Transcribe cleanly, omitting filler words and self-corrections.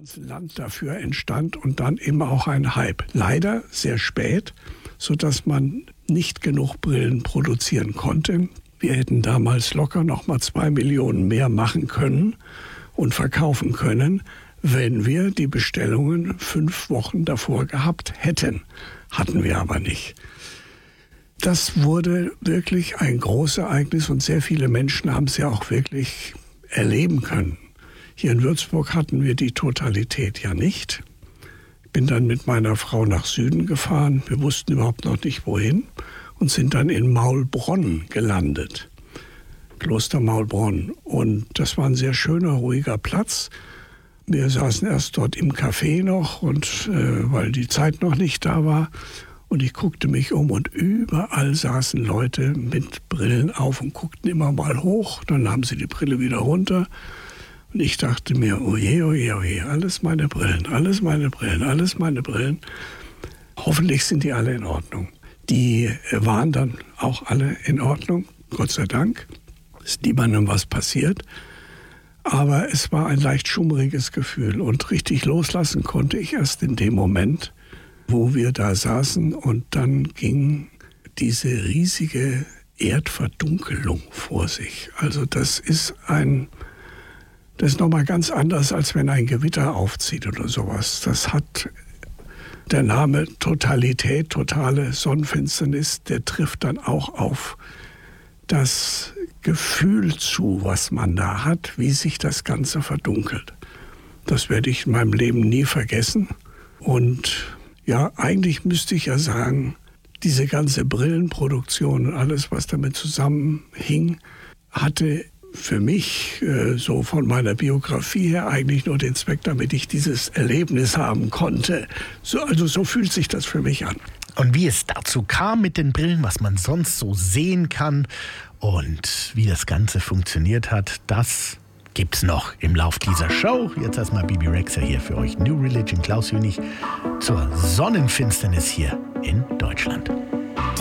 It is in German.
ganzen Land dafür entstand und dann eben auch ein Hype. Leider sehr spät, sodass man nicht genug Brillen produzieren konnte. Wir hätten damals locker noch mal 2 Millionen mehr machen können und verkaufen können, wenn wir die Bestellungen 5 Wochen davor gehabt hätten. Hatten wir aber nicht. Das wurde wirklich ein großes Ereignis und sehr viele Menschen haben es ja auch wirklich erleben können. Hier in Würzburg hatten wir die Totalität ja nicht. Ich bin dann mit meiner Frau nach Süden gefahren. Wir wussten überhaupt noch nicht wohin und sind dann in Maulbronn gelandet. Kloster Maulbronn. Und das war ein sehr schöner, ruhiger Platz. Wir saßen erst dort im Café noch, und weil die Zeit noch nicht da war. Und ich guckte mich um und überall saßen Leute mit Brillen auf und guckten immer mal hoch. Dann nahmen sie die Brille wieder runter. Und ich dachte mir, oje, oje, oje, alles meine Brillen, alles meine Brillen, alles meine Brillen. Hoffentlich sind die alle in Ordnung. Die waren dann auch alle in Ordnung, Gott sei Dank. Ist niemandem was passiert. Aber es war ein leicht schummriges Gefühl. Und richtig loslassen konnte ich erst in dem Moment, wo wir da saßen. Und dann ging diese riesige Erdverdunkelung vor sich. Also das ist nochmal ganz anders, als wenn ein Gewitter aufzieht oder sowas. Das hat der Name Totalität, totale Sonnenfinsternis, der trifft dann auch auf das Gefühl zu, was man da hat, wie sich das Ganze verdunkelt. Das werde ich in meinem Leben nie vergessen. Und ja, eigentlich müsste ich ja sagen, diese ganze Brillenproduktion und alles, was damit zusammenhing, hatte für mich, so von meiner Biografie her, eigentlich nur den Zweck, damit ich dieses Erlebnis haben konnte. So fühlt sich das für mich an. Und wie es dazu kam mit den Brillen, was man sonst so sehen kann und wie das Ganze funktioniert hat, das gibt's noch im Lauf dieser Show. Jetzt erstmal Bibi Rexha hier für euch. New Religion, Klaus Hünig zur Sonnenfinsternis hier in Deutschland.